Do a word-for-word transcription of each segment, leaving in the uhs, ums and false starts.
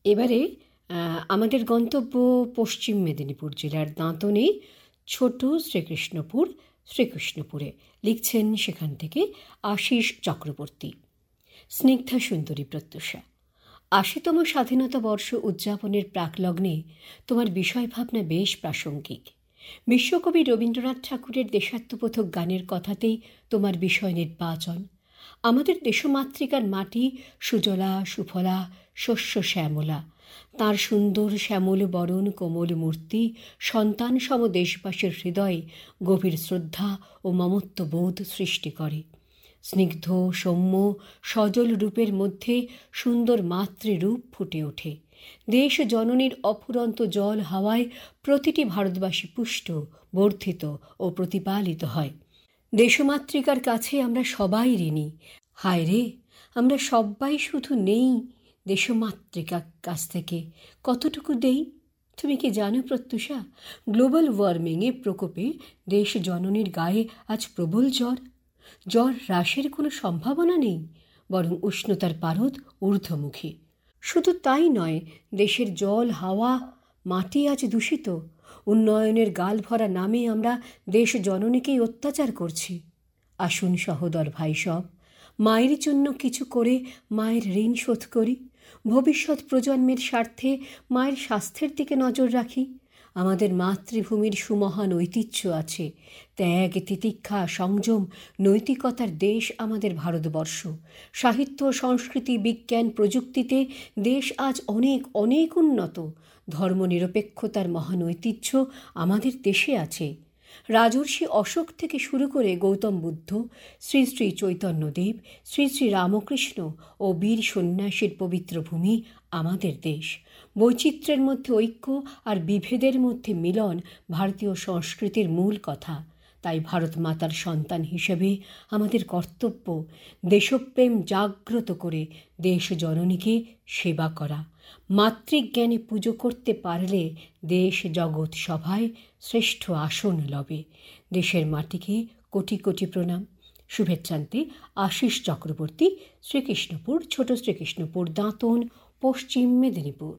এবারে আমাদের গন্তব্য পশ্চিম মেদিনীপুর জেলার দাঁতনে ছোট শ্রীকৃষ্ণপুর শ্রীকৃষ্ণপুরে। লিখছেন সেখান থেকে আশিস চক্রবর্তী। স্নিগ্ধা সুন্দরী প্রত্যুষা, আশিতম স্বাধীনতা বর্ষ উদযাপনের প্রাকলগ্নে তোমার বিষয় ভাবনা বেশ প্রাসঙ্গিক। বিশ্বকবি রবীন্দ্রনাথ ঠাকুরের দেশাত্মবোধক গানের কথাতেই তোমার বিষয় নির্বাচন। আমাদের দেশমাতৃকার মাটি সুজলা সুফলা শস্য শ্যামলা, তাঁর সুন্দর শ্যামল বরণ কোমল মূর্তি সন্তান সম দেশবাসীর হৃদয়ে গভীর শ্রদ্ধা ও মমত্ববোধ সৃষ্টি করে। স্নিগ্ধ সৌম্য সজল রূপের মধ্যে সুন্দর মাতৃরূপ ফুটে ওঠে। দেশ জননীর অফুরন্ত জল হাওয়ায় প্রতিটি ভারতবাসী পুষ্ট, বর্ধিত ও প্রতিপালিত হয়। দেশমাতৃকার কাছে আমরা সবাই ঋণী। হায় রে, আমরা সবাই শুধু নেই দেশমাতৃকার কাছ থেকে, কতটুকু দেই তুমি কি জানো প্রত্যুষা? গ্লোবাল ওয়ার্মিংয়ের প্রকোপে দেশ জননীর গায়ে আজ প্রবল জ্বর। জ্বর হ্রাসের কোনো সম্ভাবনা নেই, বরং উষ্ণতার পারদ ঊর্ধ্বমুখী। শুধু তাই নয়, দেশের জল হাওয়া মাটি আজ দূষিত। উন্নয়নের গালভরা নামে আমরা দেশ জননীকেই অত্যাচার করছি। আসুন সহোদর ভাই সব, মায়ের জন্য কিছু করে মায়ের ঋণ শোধ করি। ভবিষ্যৎ প্রজন্মের স্বার্থে মায়ের স্বাস্থ্যের দিকে নজর রাখি। আমাদের মাতৃভূমির সুমহান ঐতিহ্য আছে। ত্যাগ তিতিক্ষা সংযম নৈতিকতার দেশ আমাদের ভারতবর্ষ। সাহিত্য সংস্কৃতি বিজ্ঞান প্রযুক্তিতে দেশ আজ অনেক অনেক উন্নত। ধর্মনিরপেক্ষতার মহান ঐতিহ্য আমাদের দেশে আছে। রাজর্ষি অশোক থেকে শুরু করে গৌতম বুদ্ধ, শ্রী শ্রী চৈতন্যদেব, শ্রী শ্রী রামকৃষ্ণ ও বীর সন্ন্যাসীর পবিত্র ভূমি আমাদের দেশ। বৈচিত্র্যের মধ্যে ঐক্য আর বিভেদের মধ্যে মিলন ভারতীয় সংস্কৃতির মূল কথা। তাই ভারত মাতার সন্তান হিসেবে আমাদের কর্তব্য দেশপ্রেম জাগ্রত করে দেশ জননীকে সেবা করা। মাতৃজ্ঞানে পুজো করতে পারলে দেশ জগৎ সভায় শ্রেষ্ঠ আসন লবে। দেশের মাটিকে কোটি কোটি প্রণাম। শুভেচ্ছান্তে আশিস চক্রবর্তী, শ্রীকৃষ্ণপুর, ছোট শ্রীকৃষ্ণপুর, দাঁতন, পশ্চিম মেদিনীপুর।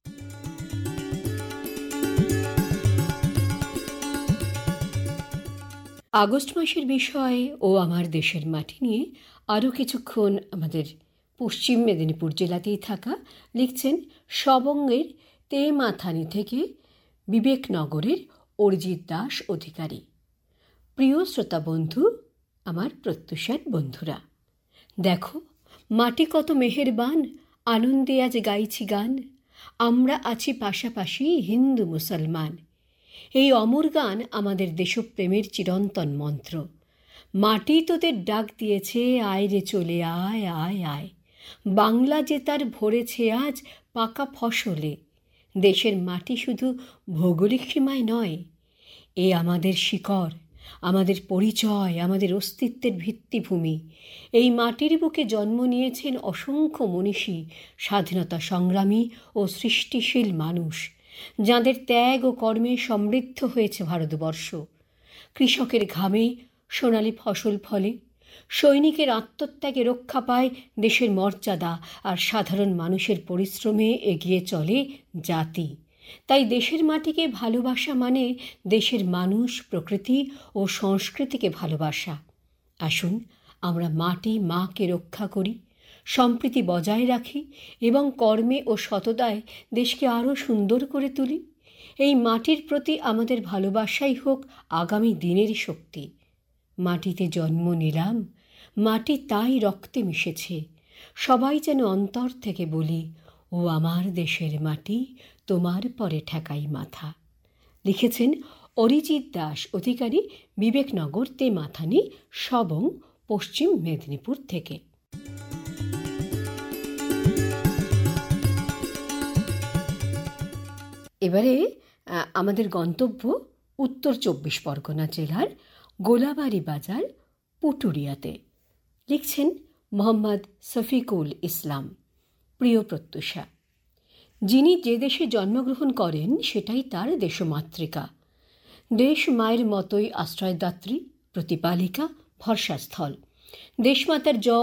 আগস্ট মাসের বিষয় ও আমার দেশের মাটি নিয়ে আরও কিছুক্ষণ আমাদের পশ্চিম মেদিনীপুর জেলাতেই থাকা। লিখছেন সবঙ্গের তেমাথানি থেকে বিবেকনগরের অরিজিৎ দাস অধিকারী। প্রিয় শ্রোতা বন্ধু, আমার প্রত্যুষার বন্ধুরা, দেখো মাটি কত মেহেরবান, আনন্দে আজ গাইছি গান। আমরা আছি পাশাপাশি হিন্দু মুসলমান। এই অমর গান আমাদের দেশপ্রেমের চিরন্তন মন্ত্র। মাটি তোদের ডাক দিয়েছে, আয় রে চলে আয় আয় আয়। বাংলা যে তার ভরেছে আজ পাকা ফসলে। দেশের মাটি শুধু ভৌগোলিক সীমায় নয়, এ আমাদের শিকড়, আমাদের পরিচয়, আমাদের অস্তিত্বের ভিত্তিভূমি। এই মাটির বুকে জন্ম নিয়েছেন অসংখ্য মনীষী, স্বাধীনতা সংগ্রামী ও সৃষ্টিশীল মানুষ, যাঁদের ত্যাগ ও কর্মে সমৃদ্ধ হয়েছে ভারতবর্ষ। কৃষকের ঘামে সোনালি ফসল ফলে, সৈনিকের আত্মত্যাগে রক্ষা পায় দেশের মর্যাদা, আর সাধারণ মানুষের পরিশ্রমে এগিয়ে চলে জাতি। তাই দেশের মাটিকে ভালোবাসা মানে দেশের মানুষ, প্রকৃতি ও সংস্কৃতিকে ভালোবাসা। আসুন আমরা মাটি মাকে রক্ষা করি, সম্প্রীতি বজায় রাখি এবং কর্মে ও সততায় দেশকে আরও সুন্দর করে তুলি। এই মাটির প্রতি আমাদের ভালোবাসাই হোক আগামী দিনের শক্তি। মাটিতে জন্ম নিলাম, মাটি তাই রক্তে মিশেছে। সবাই যেন অন্তর থেকে বলি, ও আমার দেশের মাটি, তোমার পরে ঠেকাই মাথা। লিখেছেন অরিজিৎ দাস অধিকারী, বিবেকনগর তেমাথানি, সবং, পশ্চিম মেদিনীপুর থেকে। এবারে আমাদের গন্তব্য উত্তর চব্বিশ পরগনা জেলার গোলাবাড়ি বাজার পুটুরিয়াতে। লিখছেন মোহাম্মদ শফিকুল ইসলাম। প্রিয় প্রত্যুষা, যিনি যে দেশে জন্মগ্রহণ করেন সেটাই তার দেশমাতৃকা। দেশ মায়ের মতোই আশ্রয়দাত্রী, প্রতিপালিকা, ভরসাস্থল। দেশমাতার জল